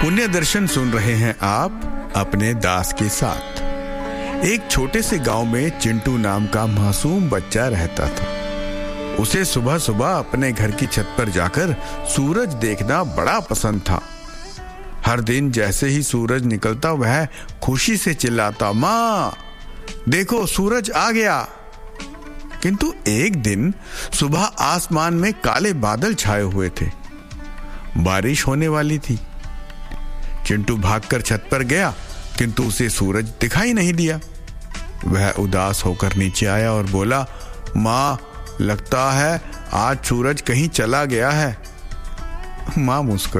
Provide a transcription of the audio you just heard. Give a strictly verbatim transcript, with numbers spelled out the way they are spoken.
पुण्य दर्शन सुन रहे हैं आप अपने दास के साथ। एक छोटे से गांव में चिंटू नाम का मासूम बच्चा रहता था। उसे सुबह सुबह अपने घर की छत पर जाकर सूरज देखना बड़ा पसंद था। हर दिन जैसे ही सूरज निकलता वह खुशी से चिल्लाता, माँ देखो सूरज आ गया। किंतु एक दिन सुबह आसमान में काले बादल छाए हुए थे। बारिश होने वाली थी। चिंटू भागकर छत पर गया, किंतु उसे सूरज दिखाई नहीं दिया। वह उदास होकर नीचे आया और बोला, माँ लगता है आज सूरज कहीं चला गया है। माँ मुस्कुराई।